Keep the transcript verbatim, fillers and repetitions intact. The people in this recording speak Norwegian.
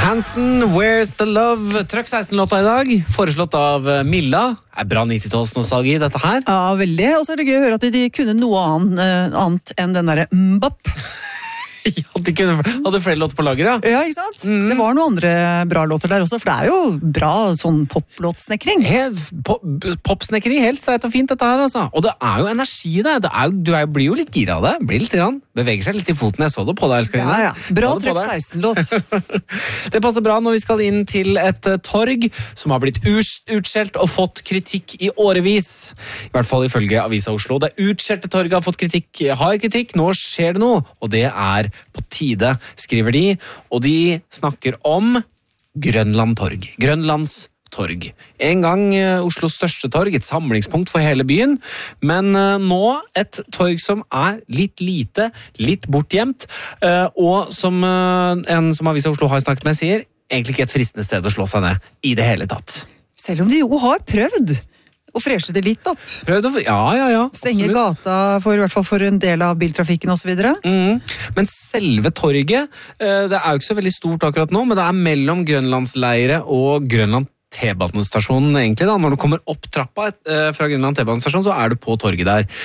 Hansen, Where's the Love? Trøkk seksten-låta i dag, foreslått av Milla. Er bra nitti-tallsnostalgi dette her? Ja, veldig. Og så er det gøy å høre at de kunne noe annet, annet enn den derre mbap. Ja, de kunne, hadde flere låter på lager, ja. Ja, ikke sant? Mm. Det var noen andre bra låter der også, for det er jo bra sånn poplåtsnekring. Helt, pop, popsnekkeri, helt streit og fint dette her, altså. Og det er jo energi i det. det er jo, du er, blir jo litt gira av det. Blir litt grann. Beveger seg litt i foten. Jeg så det på deg, elskerinne. Ja, ja. Bra Trøkk seksten-låt. Det passer bra når vi skal inn til et uh, torg som har blitt utskjelt og fått kritikk i årevis. I hvert fall ifølge Avisa Oslo. Det utskjelte torget har fått kritikk, har kritikk. Nå skjer det noe, og det er på tide, skriver de, og de snakker om Grønland torg. Grønlands torg. En gang uh, Oslos største torg, et samlingspunkt for hele byen, men uh, nå et torg som er litt lite, litt bortgjemt, uh, og som uh, en som Avisa Oslo har snakket med sier, egentlig ikke et fristende sted å slå seg ned i det hele tatt. Selv om de jo har prøvd å freshe det litt opp. Prøvd å, ja, ja, ja. Stenge absolutt. gata for, i hvert fall for en del av biltrafikken og så videre. Mm. Men selve torget, det er jo ikke så veldig stort akkurat nå, men det er mellom Grønlandsleire og Grønland T-banestasjonen egentlig da. Når du kommer opp trappa fra Grønland T-banestasjon, så er du på torget der.